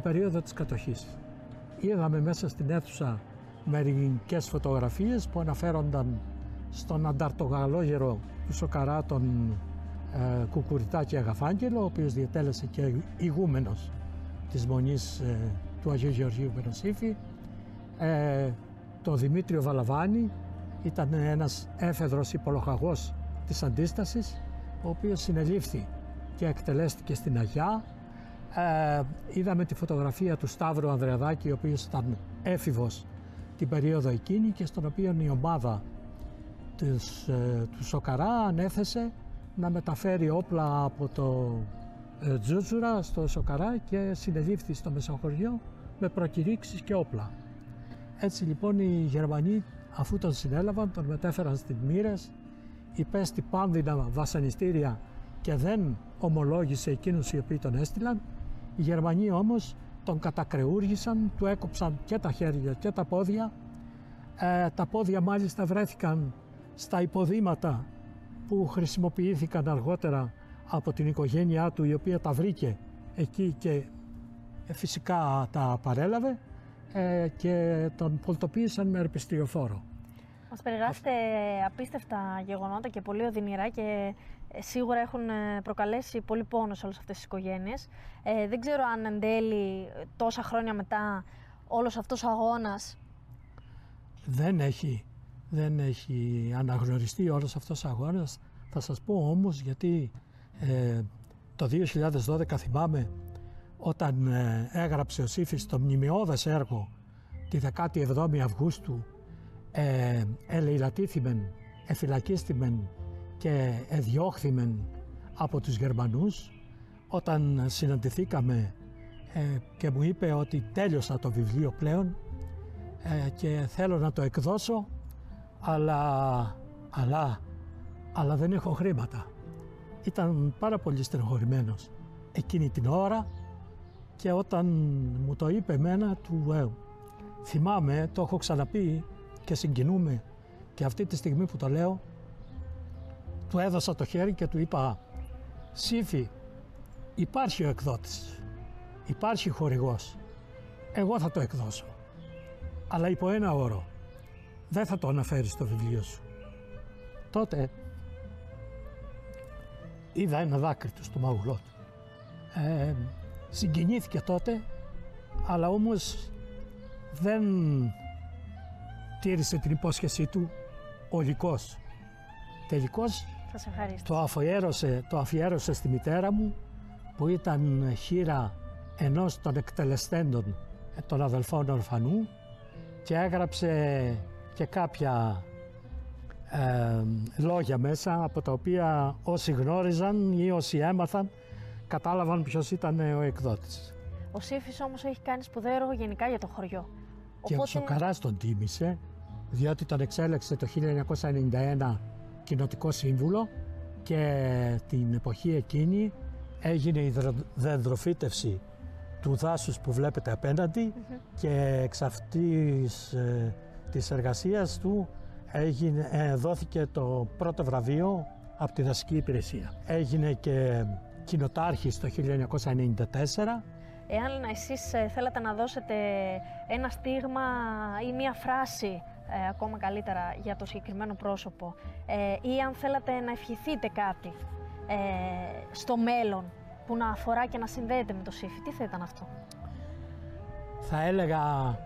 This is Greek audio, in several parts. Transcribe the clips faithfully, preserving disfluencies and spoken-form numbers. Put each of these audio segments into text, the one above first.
περίοδο της κατοχής. Είδαμε μέσα στην αίθουσα μερικές φωτογραφίες που αναφέρονταν στον ανταρτογαλόγερο του Σοκαρά, τον ε, Κουκουριτάκη Αγαφάγγελο, ο οποίος διετέλεσε και ηγούμενος της Μονής ε, του Αγίου Γεωργίου Πενοσήφη, ε, τον Δημήτριο Βαλαβάνη, ήταν ένας έφεδρος υπολοχαγός της Αντίστασης, ο οποίος συνελήφθη και εκτελέστηκε στην Αγιά. Ε, είδαμε τη φωτογραφία του Σταύρου Ανδρεαδάκη, ο οποίος ήταν έφηβος την περίοδο εκείνη και στον οποίο η ομάδα της, ε, του Σοκαρά ανέθεσε να μεταφέρει όπλα από το ε, Τζούτζουρα στο Σοκαρά και συνελήφθη στο Μεσοχωριό με προκηρύξεις και όπλα. Έτσι λοιπόν οι Γερμανοί, αφού τον συνέλαβαν, τον μετέφεραν στις Μοίρες, υπέστη πάνδυνα βασανιστήρια και δεν ομολόγησε εκείνους οι οποίοι τον έστειλαν. Οι Γερμανοί όμως τον κατακρεούργησαν, του έκοψαν και τα χέρια και τα πόδια. Ε, τα πόδια μάλιστα βρέθηκαν στα υποδήματα που χρησιμοποιήθηκαν αργότερα από την οικογένειά του, η οποία τα βρήκε εκεί και ε, φυσικά τα παρέλαβε ε, και τον πολτοποίησαν με ερπιστριοφόρο. Μας περιγράφετε απίστευτα γεγονότα και πολύ οδυνηρά και σίγουρα έχουν προκαλέσει πολύ πόνο σε όλες αυτές τις οικογένειες. Ε, δεν ξέρω αν εν τέλει τόσα χρόνια μετά όλος αυτός ο αγώνας δεν έχει, δεν έχει αναγνωριστεί όλος αυτός ο αγώνας. Θα σας πω όμως, γιατί ε, το δύο χιλιάδες δώδεκα θυμάμαι όταν ε, έγραψε ο Σύφης το μνημειώδες έργο τη δεκάτη εβδόμη Αυγούστου, ε, ελεηλατήθημεν, εφυλακίστημεν και εδιώχθημεν από τους Γερμανούς, όταν συναντηθήκαμε ε, και μου είπε ότι τέλειωσα το βιβλίο πλέον ε, και θέλω να το εκδώσω, αλλά, αλλά, αλλά δεν έχω χρήματα. Ήταν πάρα πολύ στενοχωρημένος εκείνη την ώρα και όταν μου το είπε εμένα, του ε, θυμάμαι, το έχω ξαναπεί και συγκινούμε και αυτή τη στιγμή που το λέω, του έδωσα το χέρι και του είπα: Σύφη, υπάρχει ο εκδότης, υπάρχει χορηγός, εγώ θα το εκδώσω, αλλά υπό ένα όρο, δεν θα το αναφέρεις στο βιβλίο σου. Τότε είδα ένα δάκρυ του στο μάγουλό του. Ε, συγκινήθηκε τότε, αλλά όμως δεν τήρησε την υπόσχεσή του ολικός. Τελικώς το αφιέρωσε, το αφιέρωσε στη μητέρα μου, που ήταν χείρα ενός των εκτελεστέντων των αδελφών ορφανού, και έγραψε και κάποια ε, λόγια μέσα, από τα οποία όσοι γνώριζαν ή όσοι έμαθαν κατάλαβαν ποιος ήταν ο εκδότης. Ο Σύφης όμως έχει κάνει σπουδαίο έργο γενικά για το χωριό. Και Οπότε... ο Σοκαράς τον τίμησε, διότι τον εξέλεξε το χίλια εννιακόσια ενενήντα ένα κοινοτικό σύμβουλο και την εποχή εκείνη έγινε η δενδροφύτευση του δάσους που βλέπετε απέναντι mm-hmm. και εξ αυτής ε, της εργασίας του έγινε, ε, δόθηκε το πρώτο βραβείο από τη δασική υπηρεσία. Έγινε και κοινοτάρχης το χίλια εννιακόσια ενενήντα τέσσερα. Εάν εσείς θέλατε να δώσετε ένα στίγμα ή μία φράση ε, ακόμα καλύτερα για το συγκεκριμένο πρόσωπο ε, ή αν θέλατε να ευχηθείτε κάτι ε, στο μέλλον που να αφορά και να συνδέεται με το Σύφη, τι θα ήταν αυτό? Θα έλεγα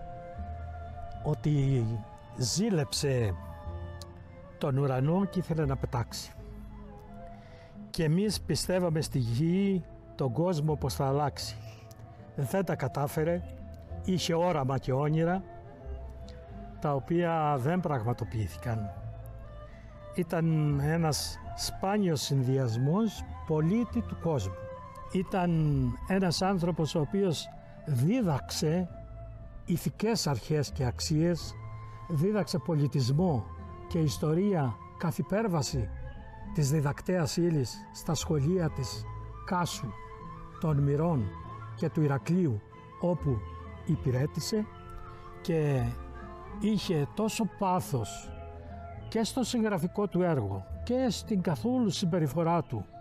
ότι ζήλεψε τον ουρανό και ήθελε να πετάξει. Και εμείς πιστεύαμε στη γη, τον κόσμο, πως θα αλλάξει. Δεν τα κατάφερε, είχε όραμα και όνειρα, τα οποία δεν πραγματοποιήθηκαν. Ήταν ένας σπάνιος συνδυασμός πολίτη του κόσμου. Ήταν ένας άνθρωπος ο οποίος δίδαξε ηθικές αρχές και αξίες, δίδαξε πολιτισμό και ιστορία καθ' υπέρβαση της διδακτέας ύλης στα σχολεία της Κάσου, των Μυρών και του Ηρακλείου, όπου υπηρέτησε, και είχε τόσο πάθος και στο συγγραφικό του έργο και στην καθόλου συμπεριφορά του